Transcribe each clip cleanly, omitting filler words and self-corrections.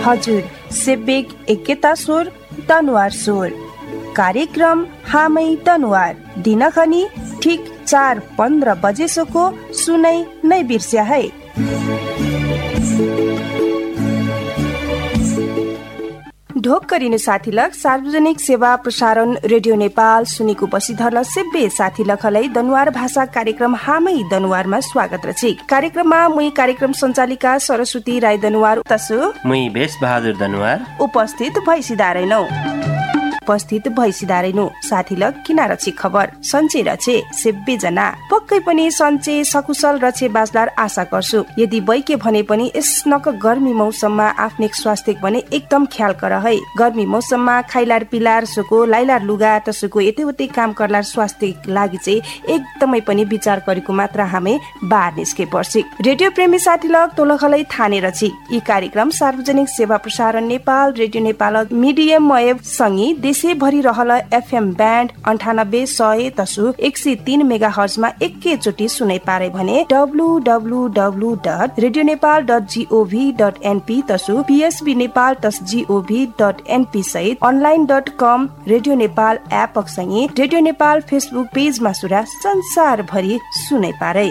हजुर सेब्बेक एकेता स्वर दनुवार स्वर कार्यक्रम हामै दनुवार दिनखनी ठीक 4:15 बजेसोको सुनै नै बिर्स्या है। ढोक गरिनु साथीलक सार्वजनिक सेवा प्रसारण रेडियो नेपाल सुनेको बसिधर सेब्बे साथीलकलाई दनुवार भाषा कार्यक्रम हामै दनुवारमा स्वागत रची। कार्यक्रममा मुई कार्यक्रम सञ्चालिका सरस्वती राई दनुवार तसु मुई बेस बहादुर दनुवार उपस्थित भइसिदारेनु साथीलक किना रची खबर सन्चे रचे सेब्बे जना पक्कै पनि सन्चे सकुशल रचे बाजदार आशा गर्छु। यदि बैके भने पनि यस नक गर्मी मौसममा आफ्नै स्वास्थ्य भने एकदम ख्याल कर है। गर्मी मौसममा खाइलार पिलार सुको लाइलार लुगा तसुको यतैउतै काम करलार स्वास्थ्य लागि चाहिँ एकदमै पनि विचार गरेको मात्र हामी बार निस्के पर्सी। रेडियो प्रेमी साथीलक तोलखलै ठाने रची यी कार्यक्रम सार्वजनिक सेवा प्रसारण Nepal radio Nepal medium wave सँगै देशै भरि रहल एफएम ब्यान्ड 98.100 तसु 103 मेगाहर्जमा एकैचोटी सुनै पारे भने www.radionepal.gov.np तसु psbnepal.gov.np सहित online.com रेडियो नेपाल एप सँगै रेडियो नेपाल फेसबुक पेजमा सुरा संसार भरि सुनै पारे।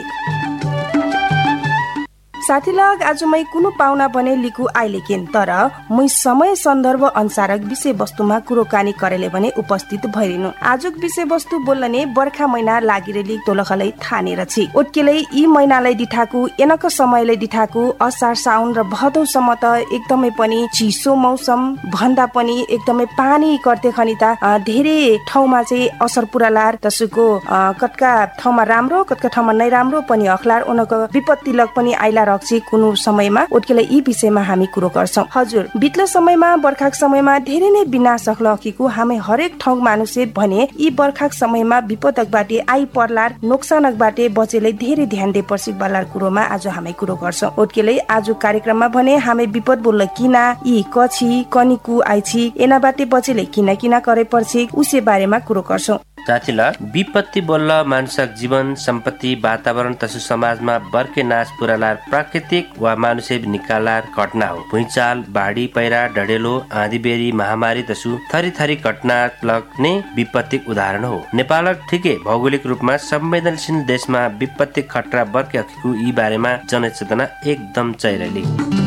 साथीलग आज मै कुनै पाहुना बने लिकु आइलेकेन तर मै समय सन्दर्भ अनुसारक विषय वस्तुमा कुरोकानी करेले भने उपस्थित भइरिनु। आजुक विषय वस्तु बोल्ने बर्खा महिना लागिरेली तोलखलै ठानेर छि ओटकेलै यी महिनालाई दिठाकु एनक समयले दिठाकु असार साउन र भदौसम्म त एकदमै पनि चिसो मौसम भन्दा पनि एकदमै पानी कर्ते खनिता धेरै ठाउँमा चाहिँ असर पुरालार तसुको कटका ठाउँमा राम्रो कटका ठाउँमा नै राम्रो पनि अखलार उनको विपत्तिलक पनि आइला कुनु समयमा ओटकेलाई यी विषयमा हामी कुरो गर्छौं। हजुर बितलो समयमा बर्खाक समयमा धेरै नै विनाशक लखीको हामी हरेक ठाउँ मानुसे भने यी बर्खाक समयमा विपदकबाट आइ पर्लार नोक्सानकबाट बचेले धेरै ध्यान दे पर्सी बलार कुरोमा आज हामी कुरो गर्छौं। ओटकेलाई आज कार्यक्रममा भने हामी विपद बोल्ल किना यी कछि कनिकु आइछि एनाबाट बचेले किना करे पर्छि उसे बारेमा कुरो गर्छौं। साथीलग विपत्ति बोल्ल मानुषक जीवन सम्पत्ति वातावरण तसु समाजमा बर्के नाश पुरालार प्राकृतिक वा मानुषे निकालार घटना हो। भुइँचाल बाढी पहिरा डढेलो आँधीबेरी महामारी तसु थरी घटना नै विपत्तिक उदाहरण हो। नेपालक ठिकै भौगोलिक रूपमा संवेदनशील देशमा विपत्तिक खतरा बर्के अखिको यी बारेमा जनचेतना एकदम चैरली।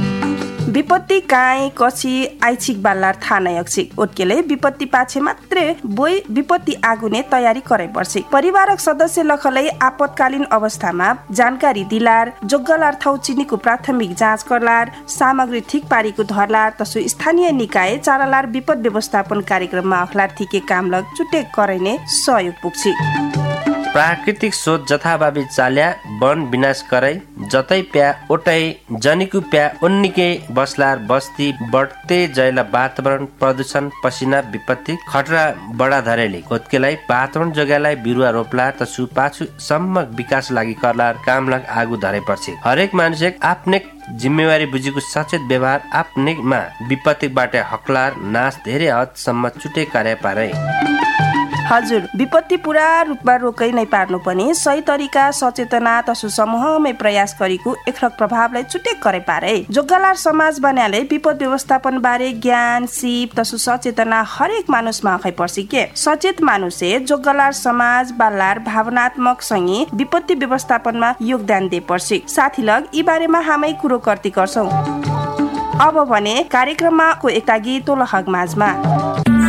विपत्ति काई कछि आइछिक बाल्लार थानायक छिक ओटकेले विपत्ति पाछे मात्रै बोइ विपत्ति आगुने तयारी करे पर्छि। परिवारक सदस्य लखलै आपतकालीन अवस्थामा जानकारी दिलार जोग्गलार ठाउँ चिनीको प्राथमिक जाँच करलार सामग्री ठिक पारीको धरलार तसु स्थानीय निकाय चारालार विपद व्यवस्थापन कार्यक्रममा अखलार थिके कामलग चुटे करैने सहयोग पुग्छि। प्राकृतिक स्रोत जथाभावी चाल्या वन विनाश करे जतै प्या ओटै जनिकु प्या उन्निके बसलार बस्ती बढ्ते जैला वातावरण प्रदूषण पसिना विपत्ति खतरा बडा धरेले कोतकेलाई वातावरण जग्गालाई बिरुवा रोप्ला तसु पाछु सम्म विकास लागि करलार कामलग आगु धरे पर्छि। हरेक मान्छे आफ्नै जिम्मेवारी बुझेको सचेत व्यवहार आफ्नैमा विपत्तिबाट हकलार नाश धेरै हदसम्म चुटे कार्य पारे। हजुर विपत्ति पूरा रूपमा रोकै नै पार्नु पनि सही तरिका सचेतना तसु समूहमै प्रयास गरेको एकरक प्रभावलाई चुटेक करे पारे। जोग्गलार समाज बनाले विपद व्यवस्थापन बारे ज्ञान सिप तसु सचेतना हरेक मानुषमा खै पर्सी के सचेत मानुषे जोग्गलार समाज बालार भावनात्मक सँगै विपत्ति व्यवस्थापनमा योगदान दे पर्सी। साथीलग यी बारेमा हामी कुरो गर्दै गर्छौं। अब भने कार्यक्रममा को एकता गीत तोलहग माझमा